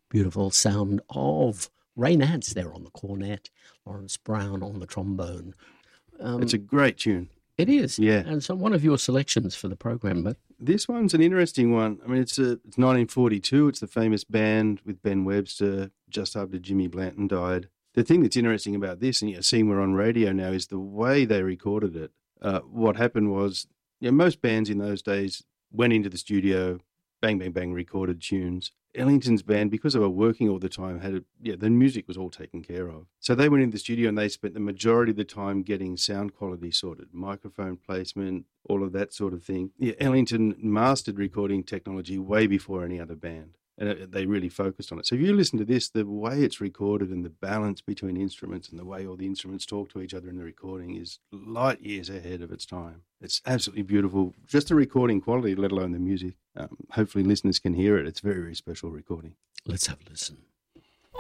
Beautiful sound of Ray Nance there on the cornet, Lawrence Brown on the trombone. It's a great tune. It is. Yeah. And so one of your selections for the program, but This one's an interesting one. I mean, it's 1942. It's the famous band with Ben Webster just after Jimmy Blanton died. The thing that's interesting about this, and seeing we're on radio now, is the way they recorded it. What happened was, most bands in those days went into the studio, bang, bang, bang, recorded tunes. Ellington's band, because they were working all the time, the music was all taken care of. So they went into the studio and they spent the majority of the time getting sound quality sorted, microphone placement, all of that sort of thing. Yeah, Ellington mastered recording technology way before any other band. And they really focused on it. So if you listen to this, the way it's recorded and the balance between instruments and the way all the instruments talk to each other in the recording is light years ahead of its time. It's absolutely beautiful. Just the recording quality, let alone the music. Hopefully listeners can hear it. It's a very, very special recording. let's have a listen.